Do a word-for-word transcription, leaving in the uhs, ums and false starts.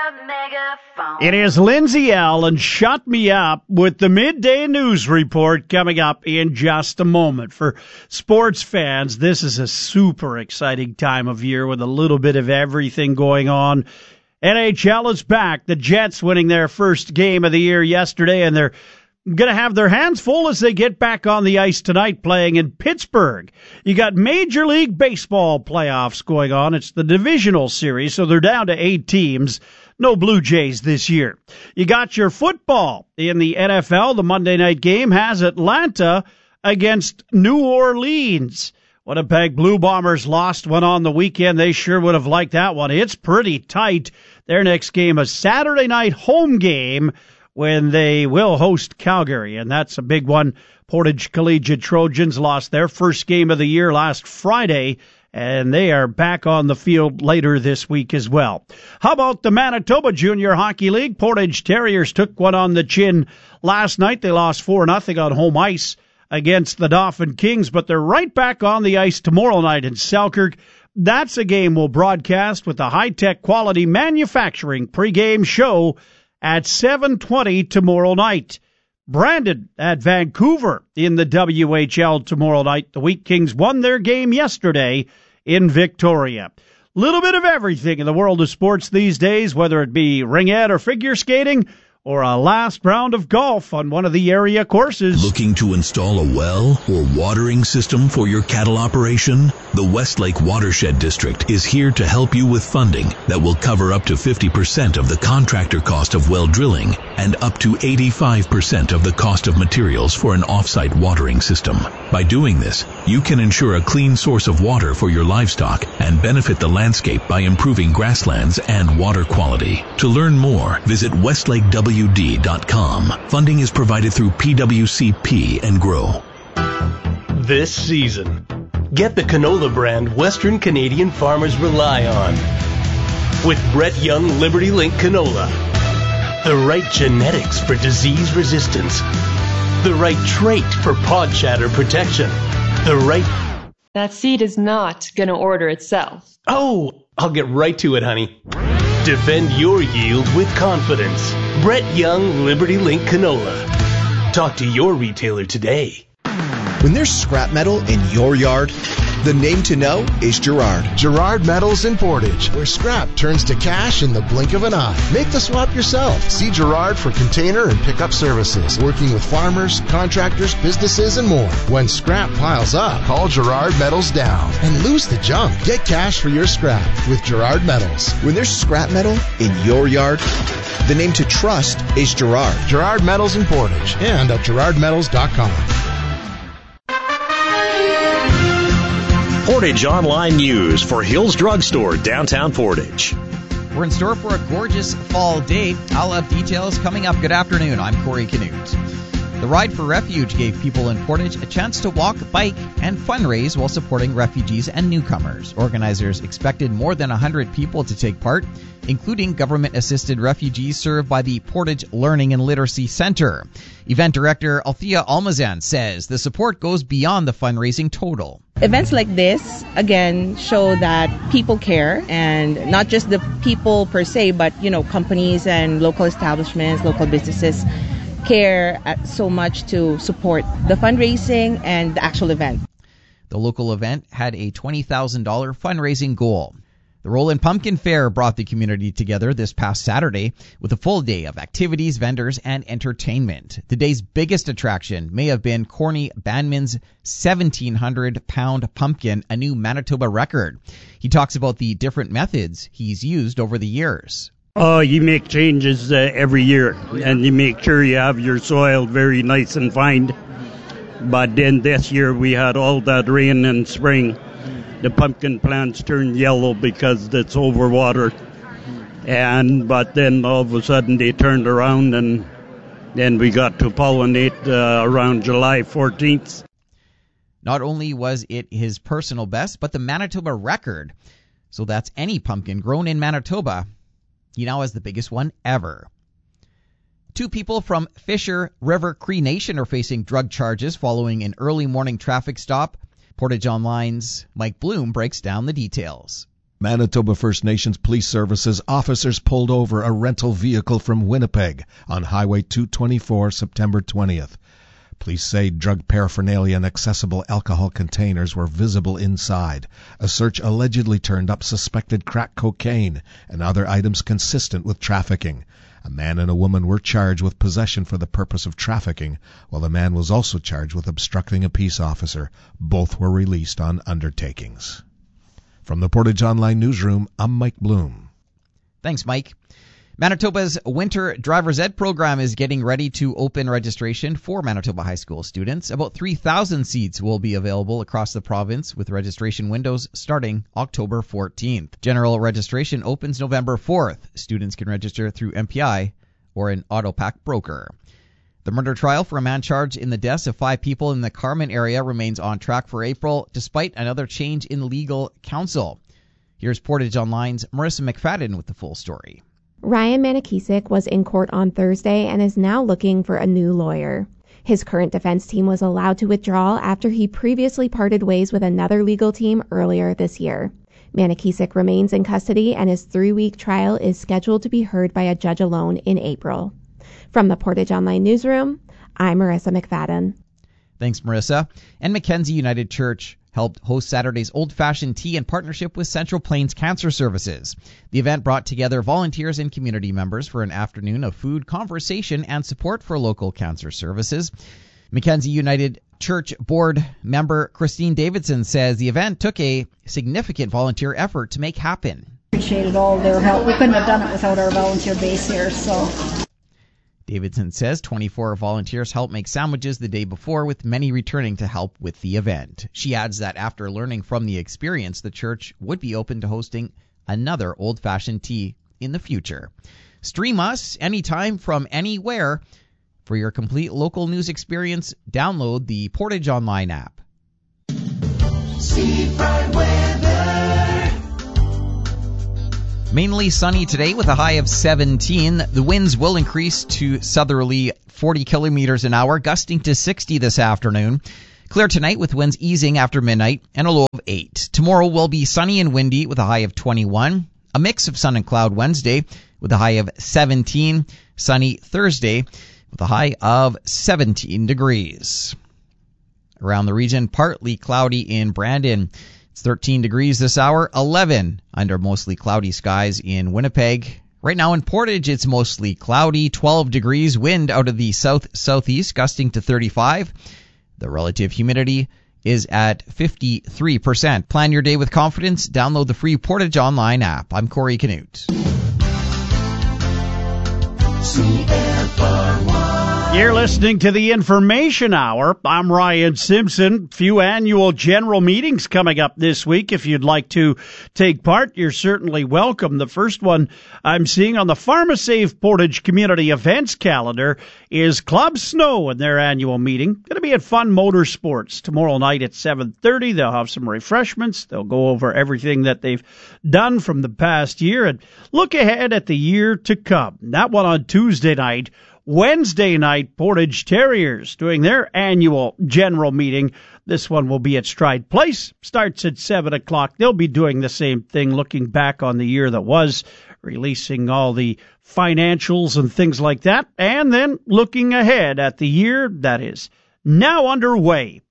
It is Lindsay L. and Shut Me Up with the Midday News Report coming up in just a moment. For sports fans, this is a super exciting time of year with a little bit of everything going on. N H L is back. The Jets winning their first game of the year yesterday, and they're going to have their hands full as they get back on the ice tonight playing in Pittsburgh. You got Major League Baseball playoffs going on. It's the divisional series, so they're down to eight teams. No Blue Jays this year. You got your football in the N F L. The Monday night game has Atlanta against New Orleans. Winnipeg Blue Bombers lost one on the weekend. They sure would have liked that one. It's pretty tight. Their next game, a Saturday night home game, when they will host Calgary, and that's a big one. Portage Collegiate Trojans lost their first game of the year last Friday, and they are back on the field later this week as well. How about the Manitoba Junior Hockey League? Portage Terriers took one on the chin last night. They lost four nothing on home ice against the Dauphin Kings, but they're right back on the ice tomorrow night in Selkirk. That's a game we'll broadcast with the high-tech quality manufacturing pregame show at seven twenty tomorrow night. Brandon at Vancouver in the W H L tomorrow night. The Wheat Kings won their game yesterday in Victoria. Little bit of everything in the world of sports these days, whether it be ringette or figure skating or a last round of golf on one of the area courses. Looking to install a well or watering system for your cattle operation? The Westlake Watershed District is here to help you with funding that will cover up to fifty percent of the contractor cost of well drilling and up to eighty-five percent of the cost of materials for an off-site watering system. By doing this, you can ensure a clean source of water for your livestock and benefit the landscape by improving grasslands and water quality. To learn more, visit westlake w d dot com. Funding is provided through P W C P and Grow. This season, get the canola brand Western Canadian farmers rely on. With Brett Young Liberty Link canola. The right genetics for disease resistance. The right trait for pod shatter protection. The right... That seed is not going to order itself. Oh, I'll get right to it, honey. Defend your yield with confidence. Brett Young Liberty Link canola. Talk to your retailer today. When there's scrap metal in your yard, the name to know is Gerard. Gerard Metals in Portage, where scrap turns to cash in the blink of an eye. Make the swap yourself. See Gerard for container and pickup services, working with farmers, contractors, businesses, and more. When scrap piles up, call Gerard Metals down and lose the junk. Get cash for your scrap with Gerard Metals. When there's scrap metal in your yard, the name to trust is Gerard. Gerard Metals in Portage and at gerard metals dot com. Portage Online News for Hills Drugstore, downtown Portage. We're in store for a gorgeous fall day. I'll have details coming up. Good afternoon. I'm Corey Canute. The Ride for Refuge gave people in Portage a chance to walk, bike, and fundraise while supporting refugees and newcomers. Organizers expected more than one hundred people to take part, including government-assisted refugees served by the Portage Learning and Literacy Center. Event director Althea Almazan says the support goes beyond the fundraising total. Events like this, again, show that people care, and not just the people per se, but, you know, companies and local establishments, local businesses care so much to support the fundraising and the actual event. The local event had a twenty thousand dollars fundraising goal. The Roland Pumpkin Fair brought the community together this past Saturday with a full day of activities, vendors, and entertainment. The day's biggest attraction may have been Corny Banman's seventeen hundred pound pumpkin, a new Manitoba record. He talks about the different methods he's used over the years. Oh, you make changes uh, every year, and you make sure you have your soil very nice and fine. But then this year we had all that rain in spring. The pumpkin plants turned yellow because it's overwatered. And but then all of a sudden they turned around, and then we got to pollinate uh, around July fourteenth. Not only was it his personal best, but the Manitoba record. So that's any pumpkin grown in Manitoba. He now has the biggest one ever. Two people from Fisher River Cree Nation are facing drug charges following an early morning traffic stop. Portage Online's Mike Bloom breaks down the details. Manitoba First Nations Police Services officers pulled over a rental vehicle from Winnipeg on Highway two twenty-four September twentieth. Police say drug paraphernalia and accessible alcohol containers were visible inside. A search allegedly turned up suspected crack cocaine and other items consistent with trafficking. A man and a woman were charged with possession for the purpose of trafficking, while the man was also charged with obstructing a peace officer. Both were released on undertakings. From the Portage Online Newsroom, I'm Mike Bloom. Thanks, Mike. Manitoba's Winter Driver's Ed program is getting ready to open registration for Manitoba high school students. About three thousand seats will be available across the province, with registration windows starting October fourteenth. General registration opens November fourth. Students can register through M P I or an Autopack broker. The murder trial for a man charged in the deaths of five people in the Carman area remains on track for April, despite another change in legal counsel. Here's Portage Online's Marissa McFadden with the full story. Ryan Manakisik was in court on Thursday and is now looking for a new lawyer. His current defense team was allowed to withdraw after he previously parted ways with another legal team earlier this year. Manakisik remains in custody, and his three-week trial is scheduled to be heard by a judge alone in April. From the Portage Online Newsroom, I'm Marissa McFadden. Thanks, Marissa. And Mackenzie United Church helped host Saturday's old-fashioned tea in partnership with Central Plains Cancer Services. The event brought together volunteers and community members for an afternoon of food, conversation, and support for local cancer services. Mackenzie United Church board member Christine Davidson says the event took a significant volunteer effort to make happen. Appreciated all their help. We couldn't have done it without our volunteer base here, so... Davidson says twenty-four volunteers helped make sandwiches the day before, with many returning to help with the event. She adds that after learning from the experience, the church would be open to hosting another old-fashioned tea in the future. Stream us anytime from anywhere. For your complete local news experience, download the Portage Online app. Seafront weather. Mainly sunny today with a high of seventeen. The winds will increase to southerly forty kilometers an hour, gusting to sixty this afternoon. Clear tonight with winds easing after midnight and a low of eight. Tomorrow will be sunny and windy with a high of twenty-one. A mix of sun and cloud Wednesday with a high of seventeen. Sunny Thursday with a high of seventeen degrees. Around the region, partly cloudy in Brandon. It's thirteen degrees this hour, eleven under mostly cloudy skies in Winnipeg. Right now in Portage, it's mostly cloudy, twelve degrees, wind out of the south-southeast, gusting to thirty-five. The relative humidity is at fifty-three percent. Plan your day with confidence. Download the free Portage Online app. I'm Corey Canute. C F R one. You're listening to the Information Hour. I'm Ryan Simpson. Few annual general meetings coming up this week. If you'd like to take part, you're certainly welcome. The first one I'm seeing on the PharmaSave Portage Community Events calendar is Club Snow and their annual meeting. Going to be at Fun Motorsports tomorrow night at seven thirty. They'll have some refreshments. They'll go over everything that they've done from the past year and look ahead at the year to come. That one on Tuesday night. Wednesday night, Portage Terriers doing their annual general meeting. This one will be at Stride Place. Starts at seven o'clock. They'll be doing the same thing, looking back on the year that was, releasing all the financials and things like that, and then looking ahead at the year that is now underway.